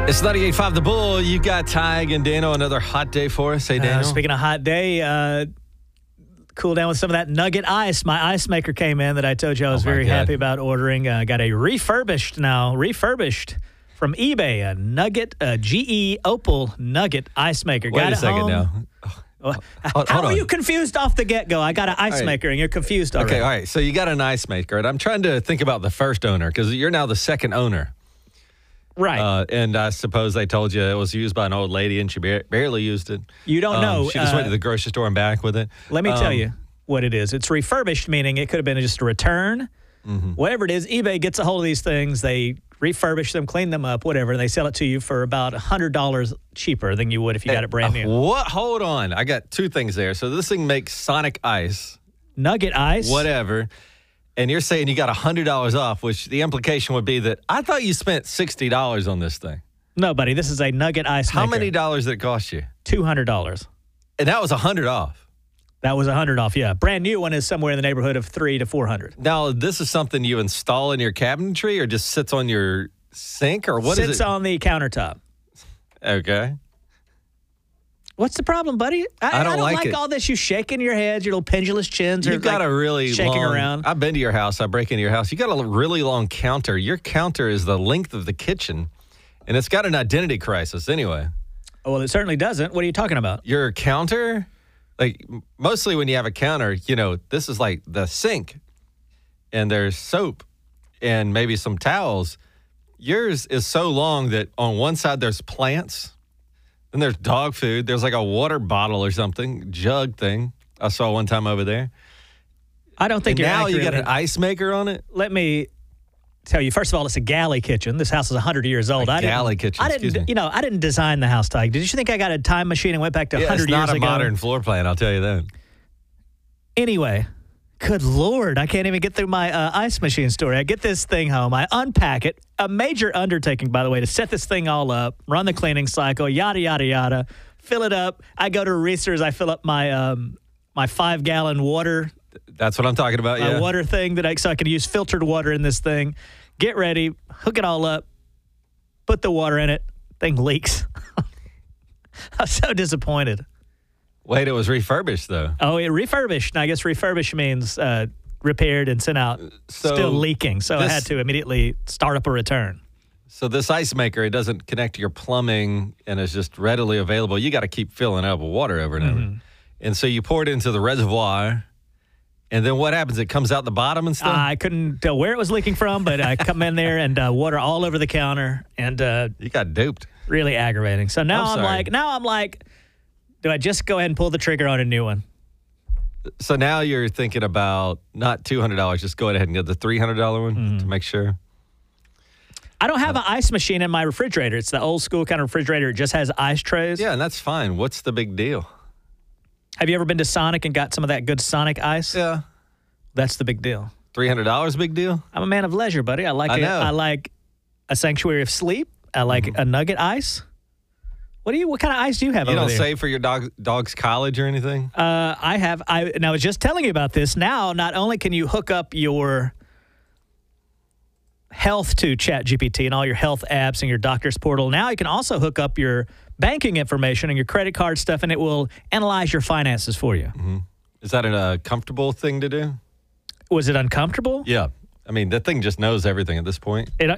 It's 98.5 The Bull. You got Tig and Dano. Another hot day for us. Hey, Dano. Speaking of hot day, cool down with some of that Nugget ice. My ice maker came in that I told you I was very happy about ordering. Got a refurbished from eBay, a Nugget, a GE Opal Nugget ice maker. Wait a second now. How are you confused off the get-go? I got an ice maker, and you're confused already. Okay, all right. So you got an ice maker, and I'm trying to think about the first owner because you're now the second owner. Right. And I suppose they told you it was used by an old lady and she barely used it. You don't know. She just went to the grocery store and back with it. Let me tell you what it is. It's refurbished, meaning it could have been just a return. Mm-hmm. Whatever it is, eBay gets a hold of these things. They refurbish them, clean them up, whatever, and they sell it to you for about $100 cheaper than you would if you got it brand new. What? Hold on. I got two things there. So this thing makes Sonic Ice. Nugget Ice. Whatever. And you're saying you got $100 off, which the implication would be that I thought you spent $60 on this thing. No, buddy. This is a Nugget Ice maker. How many dollars did it cost you? $200. And that was $100 off. That was $100 off, yeah. Brand new one is somewhere in the neighborhood of $300 to $400. Now, this is something you install in your cabinetry or just sits on your sink or what is it? Sits on the countertop. Okay. What's the problem, buddy? I don't like all this. You shaking your head, your little pendulous chins. You've got a really shaking long, around. I've been to your house. I break into your house. You got a really long counter. Your counter is the length of the kitchen, and it's got an identity crisis anyway. Well, it certainly doesn't. What are you talking about? Your counter, like mostly when you have a counter, this is like the sink, and there's soap and maybe some towels. Yours is so long that on one side there's plants. Then there's dog food. There's like a water bottle or something, jug thing I saw one time over there. I don't think and you're now accurate. You got an ice maker on it? Let me tell you, first of all, it's a galley kitchen. This house is 100 years old. Galley kitchen, excuse me. I didn't design the house, Tig. Did you think I got a time machine and went back to 100 years ago? It's not a modern floor plan, I'll tell you that. Anyway, good Lord, I can't even get through my ice machine story. I get this thing home. I unpack it. A major undertaking, by the way, to set this thing all up, run the cleaning cycle, yada, yada, yada, fill it up. I go to Reese's. I fill up my my 5-gallon water. That's what I'm talking about, yeah. Water thing so I can use filtered water in this thing. Get ready, hook it all up, put the water in it. Thing leaks. I'm so disappointed. Wait, it was refurbished, though. Oh, it refurbished. I guess refurbished means repaired and sent out, still leaking. So I had to immediately start up a return. So this ice maker, it doesn't connect to your plumbing and is just readily available. You got to keep filling up with water over and over. And so you pour it into the reservoir, and then what happens? It comes out the bottom and stuff? I couldn't tell where it was leaking from, but I come in there and water all over the counter. And you got duped. Really aggravating. So now I'm like, do I just go ahead and pull the trigger on a new one? So now you're thinking about not $200, just go ahead and get the $300 one to make sure. I don't have an ice machine in my refrigerator. It's the old school kind of refrigerator. It just has ice trays. Yeah, and that's fine. What's the big deal? Have you ever been to Sonic and got some of that good Sonic ice? Yeah. That's the big deal. $300 big deal? I'm a man of leisure, buddy. I like a sanctuary of sleep. I like a Nugget ice. What kind of ice do you have over there? You don't save for your dog's college or anything? I was just telling you about this. Now, not only can you hook up your health to ChatGPT and all your health apps and your doctor's portal, now you can also hook up your banking information and your credit card stuff, and it will analyze your finances for you. Mm-hmm. Is that a comfortable thing to do? Was it uncomfortable? Yeah. I mean, that thing just knows everything at this point.